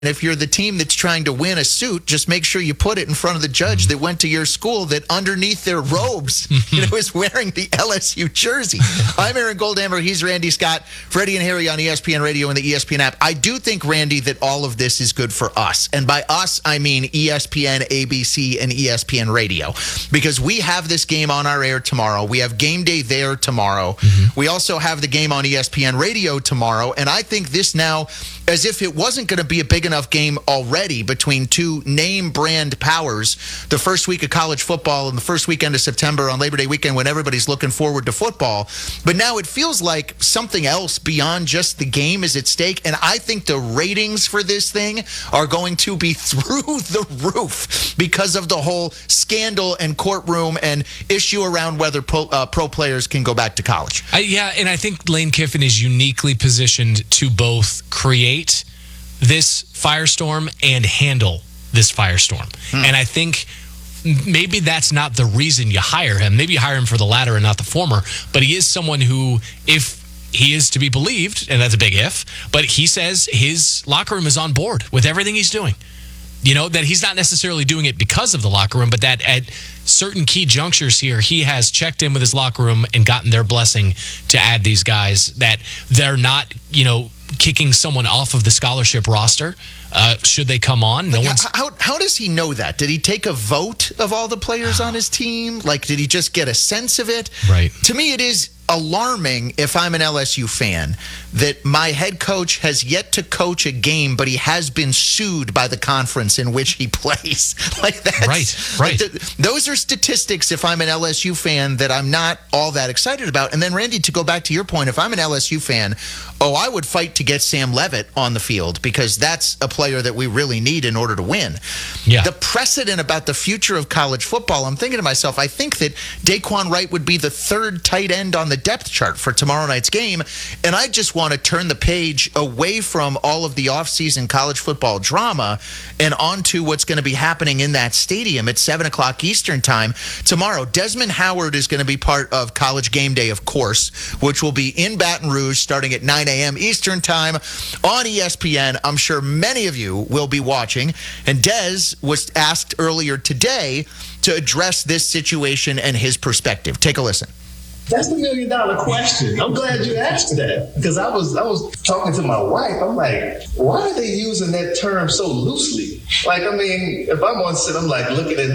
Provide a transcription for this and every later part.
And if you're the team that's trying to win a suit, just make sure you put it in front of the judge that went to your school that underneath their robes, is wearing the LSU jersey. I'm Aaron Goldhammer. He's Randy Scott, Freddie and Harry on ESPN Radio and the ESPN app. I do think, Randy, that all of this is good for us. And by us, I mean ESPN, ABC, and ESPN Radio. Because we have this game on our air tomorrow. We have game day there tomorrow. We also have the game on ESPN Radio tomorrow. And I think this now, as if it wasn't going to be a big enough game already between two name brand powers, the first week of college football and the first weekend of September on Labor Day weekend when everybody's looking forward to football. But now it feels like something else beyond just the game is at stake. And I think the ratings for this thing are going to be through the roof because of the whole scandal and courtroom and issue around whether pro players can go back to college. And I think Lane Kiffin is uniquely positioned to both create this firestorm and handle this firestorm. And I think maybe that's not the reason you hire him. Maybe you hire him for the latter and not the former. But he is someone who, if he is to be believed, and that's a big if, but he says his locker room is on board with everything he's doing. You know, that he's not necessarily doing it because of the locker room, but that at certain key junctures here, he has checked in with his locker room and gotten their blessing to add these guys, that they're not, kicking someone off of the scholarship roster should they come on. How does he know that? Did he take a vote of all the players on his team? Like, did he just get a sense of it? Right. To me, it is alarming, if I'm an LSU fan, that my head coach has yet to coach a game, but he has been sued by the conference in which he plays. Like that. Right. Those are statistics, if I'm an LSU fan, that I'm not all that excited about. And then, Randy, to go back to your point, if I'm an LSU fan, I would fight to get Sam Levitt on the field because that's a player that we really need in order to win. Yeah. The precedent about the future of college football, I'm thinking to myself, I think that Daquan Wright would be the third tight end on the depth chart for tomorrow night's game. And I just want to turn the page away from all of the offseason college football drama and onto what's going to be happening in that stadium at 7 o'clock Eastern time tomorrow. Desmond Howard is going to be part of College Game Day, of course, which will be in Baton Rouge starting at 9 a.m. Eastern time on ESPN. I'm sure many of you will be watching. And Des was asked earlier today to address this situation and his perspective. Take a listen. That's the $1 million question. I'm glad you asked that because I was talking to my wife. I'm like, why are they using that term so loosely? Like, I mean, if I'm on set, I'm like looking at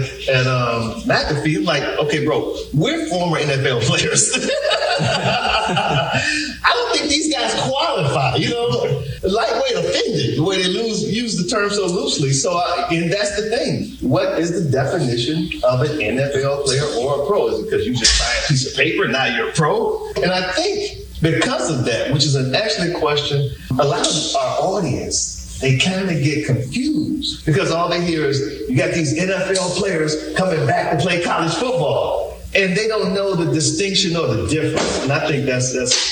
McAfee, like, okay, bro, we're former NFL players. I don't think these guys qualify, lightweight offended the way they use the term so loosely. So, and that's the thing. What is the definition of an NFL player or a pro? Is it because you just sign a piece of paper, now you're a pro? And I think because of that, which is an excellent question, a lot of our audience, they kind of get confused because all they hear is you got these NFL players coming back to play college football. And they don't know the distinction or the difference. And I think that's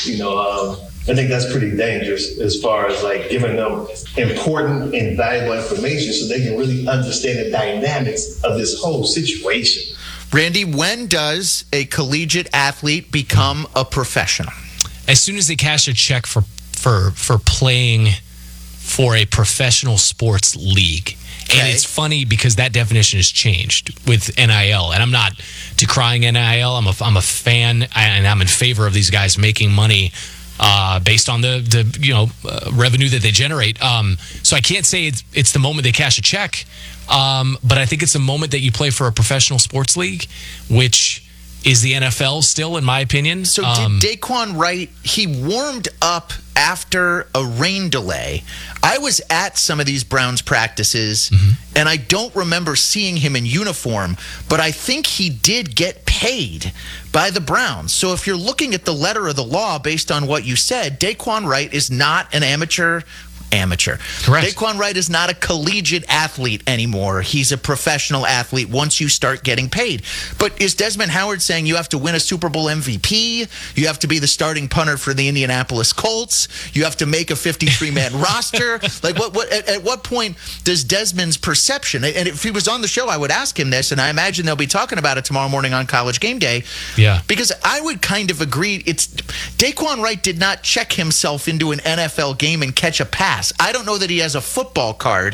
I think that's pretty dangerous as far as like giving them important and valuable information so they can really understand the dynamics of this whole situation. Randy, when does a collegiate athlete become a professional? As soon as they cash a check for playing for a professional sports league. Okay. And it's funny because that definition has changed with NIL. And I'm not decrying NIL. I'm a fan, and I'm in favor of these guys making money based on the revenue that they generate. So I can't say it's the moment they cash a check, but I think it's the moment that you play for a professional sports league, which is the NFL still, in my opinion. So did Daquan Wright, he warmed up after a rain delay. I was at some of these Browns practices, and I don't remember seeing him in uniform, but I think he did get paid by the Browns. So if you're looking at the letter of the law based on what you said, Daquan Wright is not an amateur. Correct. Daquan Wright is not a collegiate athlete anymore. He's a professional athlete once you start getting paid. But is Desmond Howard saying you have to win a Super Bowl MVP? You have to be the starting punter for the Indianapolis Colts? You have to make a 53-man roster? Like, at what point does Desmond's perception, and if he was on the show, I would ask him this, and I imagine they'll be talking about it tomorrow morning on College Game Day. Yeah. Because I would kind of agree, Daquan Wright did not check himself into an NFL game and catch a pass. pass. I don't know that he has a football card